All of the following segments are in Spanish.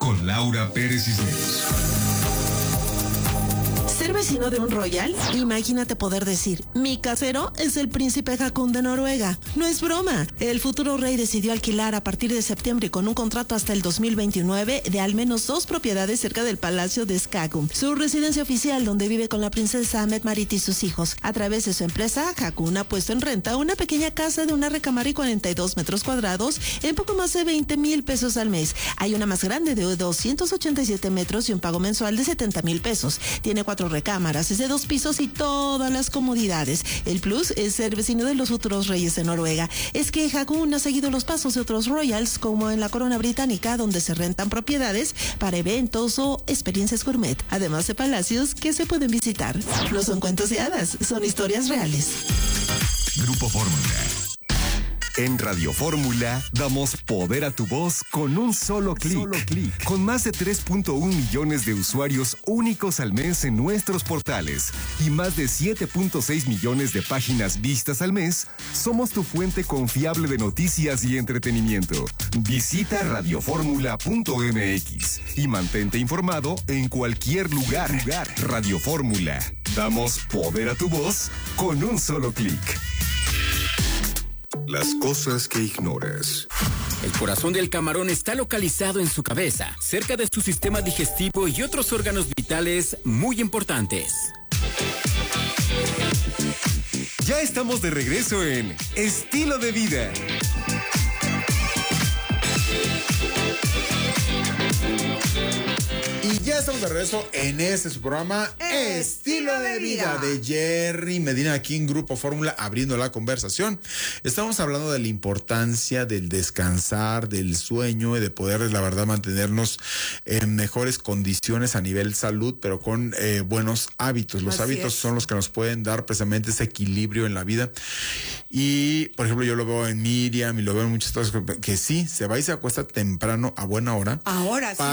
con Laura Pérez Cisneros. ¿Ser vecino de un royal? Imagínate poder decir, mi casero es el príncipe Haakon de Noruega. No es broma. El futuro rey decidió alquilar a partir de septiembre y con un contrato hasta el 2029 de al menos 2 propiedades cerca del Palacio de Skagun, su residencia oficial donde vive con la princesa Mette-Marit y sus hijos. A través de su empresa, Haakon ha puesto en renta una pequeña casa de una recámara y 42 metros cuadrados en poco más de 20,000 pesos al mes. Hay una más grande de 287 metros y un pago mensual de 70,000 pesos. Tiene 4 recámaras, es de 2 pisos y todas las comodidades. El plus es ser vecino de los futuros reyes de Noruega. Es que Haakon ha seguido los pasos de otros royals, como en la corona británica, donde se rentan propiedades para eventos o experiencias gourmet, además de palacios que se pueden visitar. No son cuentos de hadas, son historias reales. Grupo Fórmula. En Radio Fórmula damos poder a tu voz con un solo clic. Con más de 3.1 millones de usuarios únicos al mes en nuestros portales y más de 7.6 millones de páginas vistas al mes, somos tu fuente confiable de noticias y entretenimiento. Visita radioformula.mx y mantente informado en cualquier lugar. Radio Fórmula. Damos poder a tu voz con un solo clic. Las cosas que ignoras. El corazón del camarón está localizado en su cabeza, cerca de su sistema digestivo y otros órganos vitales muy importantes. Ya estamos de regreso en Estilo de Vida. Y ya estamos de regreso en su programa Estilo de Vida de Jerry Medina, aquí en Grupo Fórmula, abriendo la conversación. Estamos hablando de la importancia del descansar, del sueño y de poder, la verdad, mantenernos en mejores condiciones a nivel salud, pero con buenos hábitos. Los hábitos son los que nos pueden dar precisamente ese equilibrio en la vida. Y, por ejemplo, yo lo veo en Miriam y lo veo en muchas cosas que sí, se va y se acuesta temprano a buena hora. Ahora sí.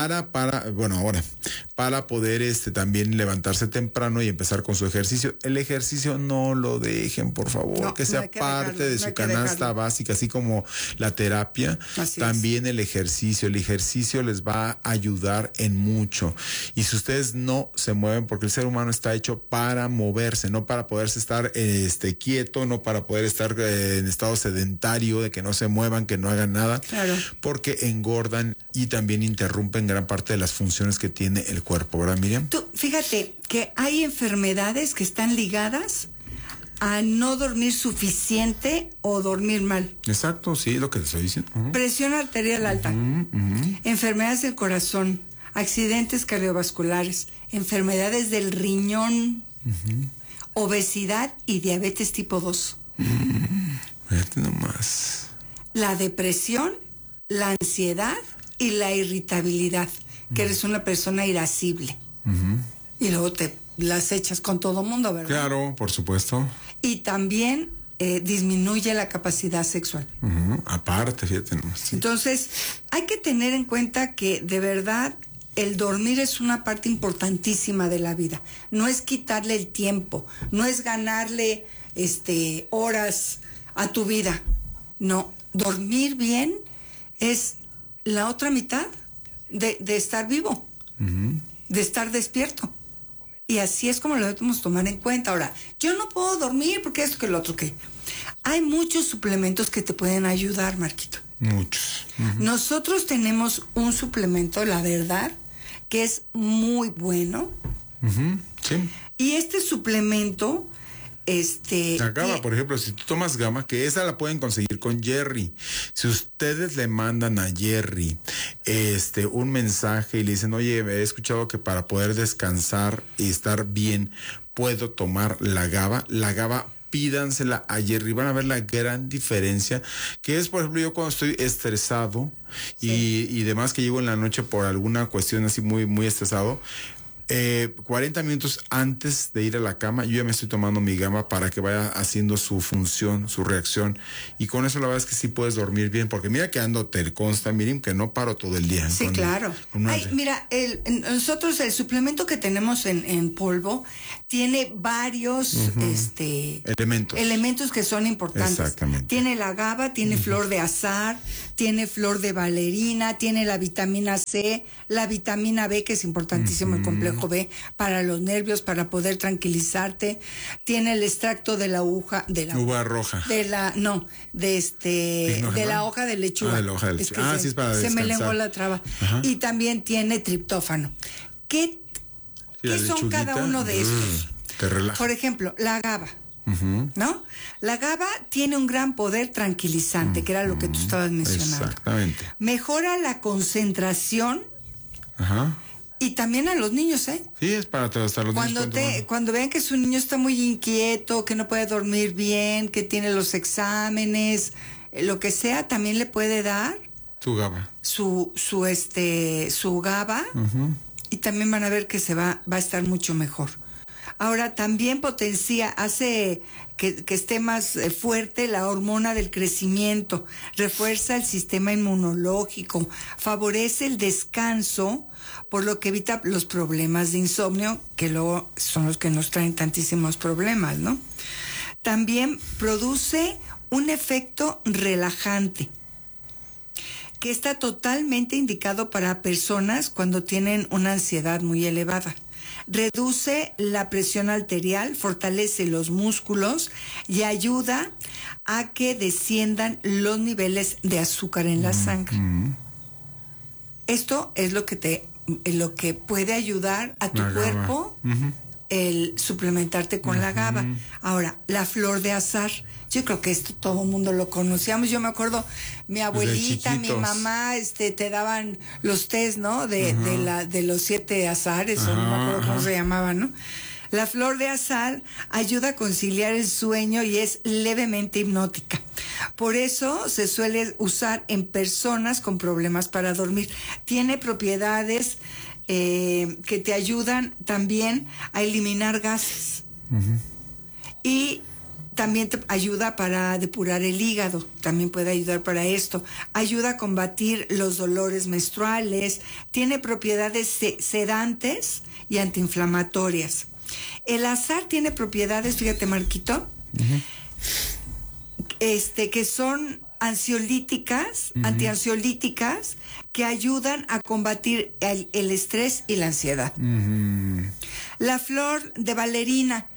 Para poder también levantarse temprano y empezar con su ejercicio. El ejercicio no lo dejen, por favor, no, que sea parte de su canasta básica, así como la terapia. También el ejercicio les va a ayudar en mucho. Y si ustedes no se mueven, porque el ser humano está hecho para moverse, no para poderse estar quieto, no para poder estar en estado sedentario, de que no se muevan, que no hagan nada, porque engordan y también interrumpen gran parte de las funciones que tiene el cuerpo, ¿verdad, Miriam? Tú, fíjate que hay enfermedades que están ligadas a no dormir suficiente o dormir mal. Exacto, sí, lo que te estoy diciendo. Presión arterial alta, enfermedades del corazón, accidentes cardiovasculares, enfermedades del riñón, obesidad y diabetes tipo 2. Fíjate nomás. La depresión, la ansiedad y la irritabilidad, que eres una persona irascible. Y luego te las echas con todo mundo, ¿verdad? Claro, por supuesto. Y también disminuye la capacidad sexual. Aparte, fíjate nomás. Sí. Entonces, hay que tener en cuenta que de verdad el dormir es una parte importantísima de la vida. No es quitarle el tiempo, no es ganarle horas a tu vida. No, dormir bien es la otra mitad de estar vivo, de estar despierto. Y así es como lo debemos tomar en cuenta. Ahora, yo no puedo dormir porque esto que lo otro que. Hay muchos suplementos que te pueden ayudar, Marquito. Muchos. Nosotros tenemos un suplemento, la verdad, que es muy bueno. Sí. Y este suplemento, la GABA, por ejemplo, si tú tomas GABA, que esa la pueden conseguir con Jerry. Si ustedes le mandan a Jerry un mensaje y le dicen, oye, he escuchado que para poder descansar y estar bien puedo tomar la GABA, pídansela a Jerry, van a ver la gran diferencia, que es, por ejemplo, yo cuando estoy estresado y demás, que llego en la noche por alguna cuestión así muy, muy estresado, 40 minutos antes de ir a la cama, yo ya me estoy tomando mi GABA para que vaya haciendo su función, su reacción. Y con eso la verdad es que sí puedes dormir bien, porque mira que ando, te consta, Miriam, que no paro todo el día. Sí, claro. Mira, nosotros el suplemento que tenemos en polvo tiene varios elementos que son importantes. Exactamente. Tiene la GABA, tiene flor de azahar, tiene flor de valeriana, tiene la vitamina C, la vitamina B, que es importantísimo, el complejo B, para los nervios, para poder tranquilizarte. Tiene el extracto de la uva roja. De la hoja de lechuga. De la hoja de lechuga. Sí, es para descansar. Se me lenguó la traba. Ajá. Y también tiene triptófano. ¿Qué son cada uno de estos? Te relaja. Por ejemplo, la GABA. ¿No? La GABA tiene un gran poder tranquilizante, que era lo que tú estabas mencionando. Exactamente. Mejora la concentración. Ajá. Y también a los niños, ¿eh? Sí, es para hasta los niños. Cuando vean que su niño está muy inquieto, que no puede dormir bien, que tiene los exámenes, lo que sea, también le puede dar su GABA. Su GABA. Y también van a ver que va a estar mucho mejor. Ahora también hace que esté más fuerte la hormona del crecimiento, refuerza el sistema inmunológico, favorece el descanso, por lo que evita los problemas de insomnio, que luego son los que nos traen tantísimos problemas, ¿no? También produce un efecto relajante, que está totalmente indicado para personas cuando tienen una ansiedad muy elevada. Reduce la presión arterial, fortalece los músculos y ayuda a que desciendan los niveles de azúcar en la sangre. Esto es lo que puede ayudar a tu cuerpo el suplementarte con la GABA. Ahora, la flor de azahar. Yo creo que esto todo el mundo lo conocíamos. Yo me acuerdo, mi abuelita, mi mamá, te daban los tés, ¿no? De los 7 azahares, o no me acuerdo cómo se llamaban, ¿no? La flor de azahar ayuda a conciliar el sueño y es levemente hipnótica. Por eso se suele usar en personas con problemas para dormir. Tiene propiedades que te ayudan también a eliminar gases. Y también te ayuda para depurar el hígado, también puede ayudar para esto. Ayuda a combatir los dolores menstruales, tiene propiedades sedantes y antiinflamatorias. El azahar tiene propiedades, fíjate, Marquito, que son ansiolíticas, antiansiolíticas, que ayudan a combatir el estrés y la ansiedad. La flor de valeriana,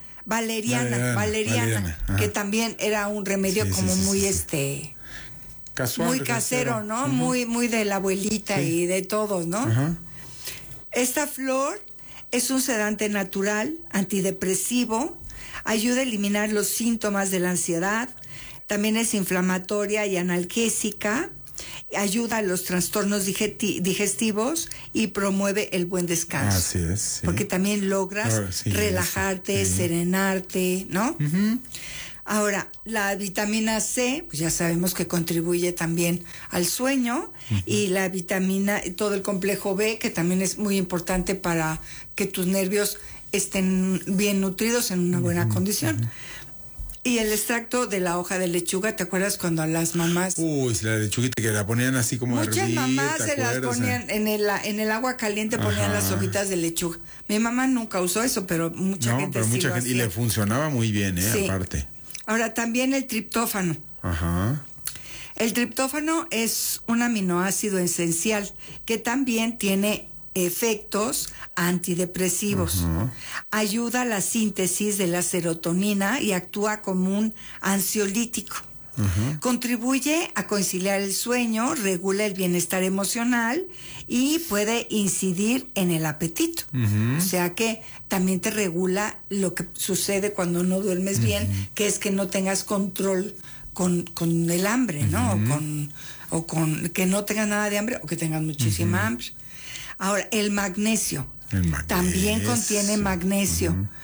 que también era un remedio muy casual, muy casero, ¿no? Muy de la abuelita y de todos, ¿no? Esta flor es un sedante natural, antidepresivo, ayuda a eliminar los síntomas de la ansiedad, también es inflamatoria y analgésica, ayuda a los trastornos digestivos y promueve el buen descanso. Así es. Sí. Porque también logras relajarte, serenarte, ¿no? Ahora, la vitamina C, pues ya sabemos que contribuye también al sueño, y la vitamina, todo el complejo B, que también es muy importante para que tus nervios estén bien nutridos en una buena condición. Y el extracto de la hoja de lechuga, ¿te acuerdas cuando a las mamás... Uy, la lechuguita que la ponían así como muchas mamás se las ponían en el agua caliente, ponían las hojitas de lechuga. Mi mamá nunca usó eso, pero mucha gente sí lo hacía. Y le funcionaba muy bien, sí. Aparte. Ahora, también el triptófano. El triptófano es un aminoácido esencial que también tiene efectos antidepresivos. Ayuda a la síntesis de la serotonina y actúa como un ansiolítico. Contribuye a conciliar el sueño, regula el bienestar emocional y puede incidir en el apetito. O sea que también te regula lo que sucede cuando no duermes bien, que es que no tengas control con el hambre, ¿no? O con que no tengas nada de hambre o que tengas muchísima hambre. Ahora, el magnesio. También contiene magnesio.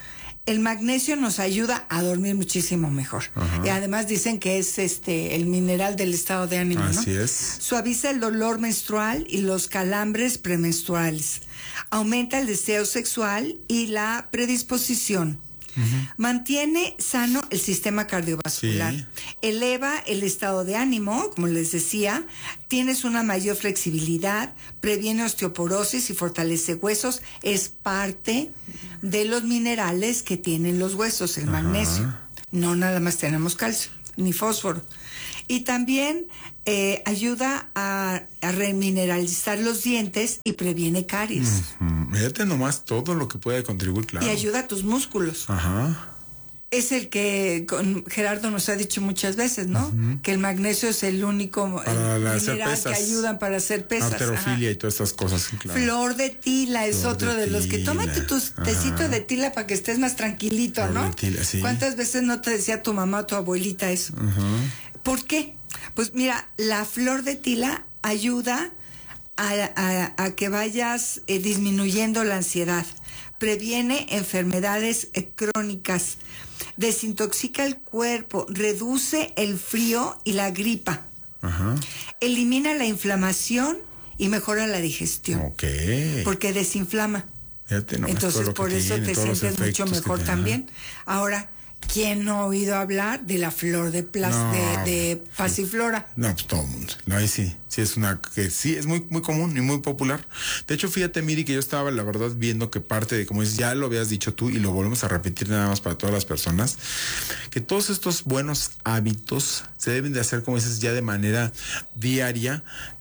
el magnesio nos ayuda a dormir muchísimo mejor. Y además dicen que es el mineral del estado de ánimo, ¿no? Así es. Suaviza el dolor menstrual y los calambres premenstruales. Aumenta el deseo sexual y la predisposición. Mantiene sano el sistema cardiovascular. Sí. Eleva el estado de ánimo, como les decía. Tienes una mayor flexibilidad, previene osteoporosis y fortalece huesos. Es parte de los minerales que tienen los huesos, el magnesio. No nada más tenemos calcio ni fósforo. Y también ayuda a remineralizar los dientes y previene caries. Fíjate nomás todo lo que puede contribuir, claro. Y ayuda a tus músculos. Es el que Gerardo nos ha dicho muchas veces, ¿no? Que el magnesio es el único mineral que ayudan para hacer pesas. Arterofilia y todas estas cosas, sí, claro. Flor de tila es otro de los que... Tómate tu tecito de tila para que estés más tranquilito, Flor ¿no? de tila, sí. ¿Cuántas veces no te decía tu mamá o tu abuelita eso? ¿Por qué? Pues mira, la flor de tila ayuda a que vayas disminuyendo la ansiedad, previene enfermedades crónicas, desintoxica el cuerpo, reduce el frío y la gripa, elimina la inflamación y mejora la digestión, porque desinflama. Entonces por eso te sientes mucho mejor también. Ahora, ¿quién no ha oído hablar de la flor de pasiflora? No, pues todo el mundo. No, ahí sí es una que sí es muy muy común y muy popular. De hecho, fíjate, Miri, que yo estaba la verdad viendo que parte de, como dices, ya lo habías dicho tú y lo volvemos a repetir nada más para todas las personas, que todos estos buenos hábitos se deben de hacer, como dices, ya de manera diaria,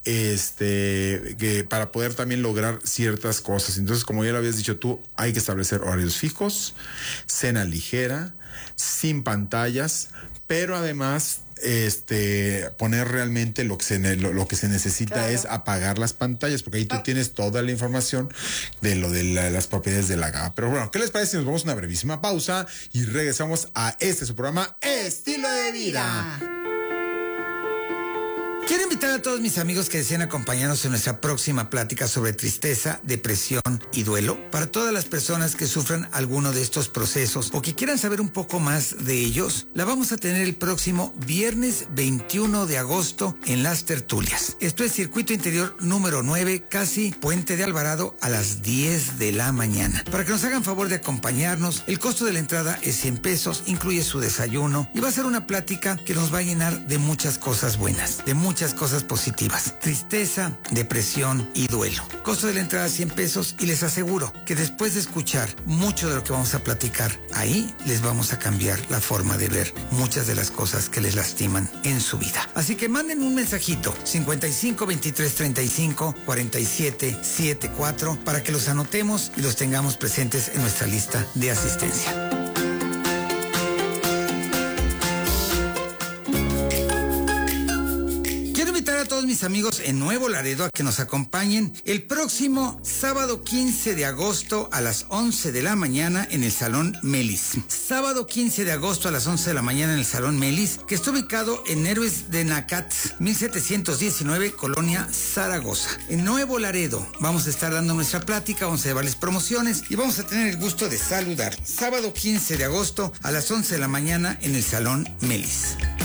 que para poder también lograr ciertas cosas. Entonces, como ya lo habías dicho tú, hay que establecer horarios fijos, cena ligera, sin pantallas, pero además poner realmente lo que se necesita, claro, es apagar las pantallas, porque ahí tú tienes toda la información de lo de las propiedades de la GABA. Pero bueno, ¿qué les parece si nos vamos a una brevísima pausa y regresamos a su programa Estilo de Vida? Quiero invitar a todos mis amigos que deseen acompañarnos en nuestra próxima plática sobre tristeza, depresión y duelo. Para todas las personas que sufran alguno de estos procesos o que quieran saber un poco más de ellos, la vamos a tener el próximo viernes 21 de agosto en Las Tertulias. Esto es Circuito Interior número 9, casi Puente de Alvarado, a las 10 de la mañana. Para que nos hagan favor de acompañarnos, el costo de la entrada es 100 pesos, incluye su desayuno y va a ser una plática que nos va a llenar de muchas cosas buenas, de muchas cosas positivas. Tristeza, depresión y duelo. Costo de la entrada 100 pesos y les aseguro que después de escuchar mucho de lo que vamos a platicar, ahí les vamos a cambiar la forma de ver muchas de las cosas que les lastiman en su vida. Así que manden un mensajito 55 23 35 47 74 para que los anotemos y los tengamos presentes en nuestra lista de asistencia. A todos mis amigos en Nuevo Laredo a que nos acompañen el próximo sábado 15 de agosto a las 11 de la mañana en el Salón Melis. Sábado 15 de agosto a las 11 de la mañana en el Salón Melis, que está ubicado en Héroes de Nacat, 1719, Colonia Zaragoza. En Nuevo Laredo vamos a estar dando nuestra plática, vamos a llevarles promociones y vamos a tener el gusto de saludar. Sábado 15 de agosto a las 11 de la mañana en el Salón Melis.